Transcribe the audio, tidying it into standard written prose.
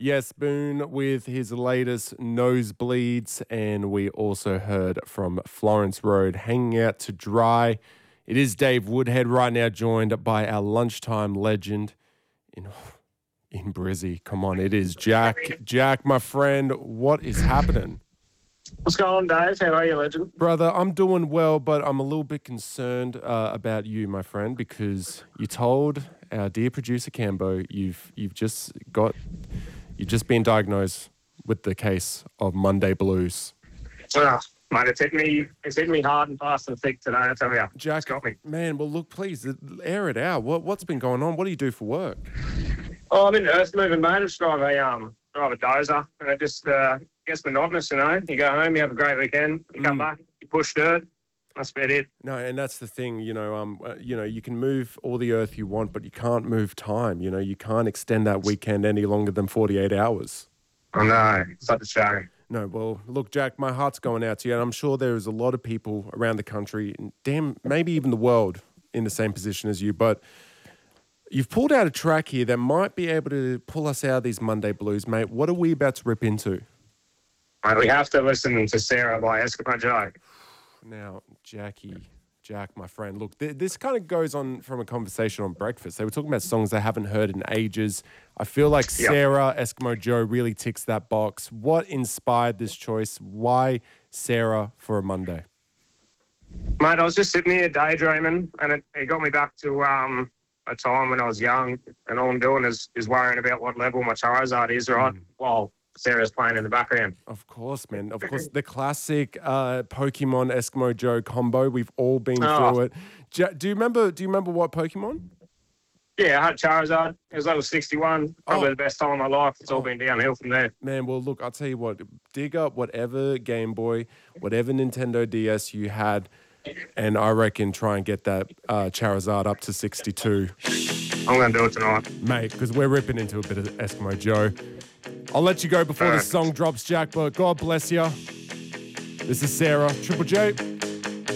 Yes, Boone with his latest Nosebleeds, and we also heard from Florence Road, Hanging Out to Dry. It is Dave Woodhead right now, joined by our lunchtime legend in Brizzy. Come on, it is Jack. Jack, my friend, what is happening? What's going on, Dave? How are you, legend? Brother, I'm doing well, but I'm a little bit concerned about you, my friend, because you told our dear producer Cambo you've just been diagnosed with the case of Monday blues. Oh, mate, it's hit me hard and fast and thick today, I tell you. Jack, It's got me. man, well, look, please, air it out. What's been going on? What do you do for work? Oh, I'm in earth moving, mate. I just drive a dozer, and it just gets monotonous, you know. You go home, you have a great weekend, you come back, you push dirt. That's about it. No, and that's the thing, you can move all the earth you want, but you can't move time. You can't extend that weekend any longer than 48 hours. I know, it's such a shame. No, well, look, Jack, my heart's going out to you, and I'm sure there is a lot of people around the country, and maybe even the world, in the same position as you, but you've pulled out a track here that might be able to pull us out of these Monday blues, mate. What are we about to rip into? Mate, we have to listen to Sarah by Eskimo Joe. Now, Jack, my friend, look, this kind of goes on from a conversation on breakfast. They were talking about songs they haven't heard in ages. I feel like Sarah, Eskimo Joe really ticks that box. What inspired this choice? Why Sarah for a Monday? Mate, I was just sitting here daydreaming, and it got me back to a time when I was young, and all I'm doing is worrying about what level my Charizard is, right? While Sarah's playing in the background. Of course, man. Of course, the classic Pokemon Eskimo Joe combo. We've all been through it. Do you remember what Pokemon? Yeah, I had Charizard. It was level 61. Probably the best time of my life. It's all been downhill from there. Man, well, look, I'll tell you what. Dig up whatever Game Boy, whatever Nintendo DS you had, and I reckon try and get that Charizard up to 62. I'm going to do it tonight. Mate, because we're ripping into a bit of Eskimo Joe. I'll let you go before the song drops, Jack, but God bless you. This is Sarah, Triple J.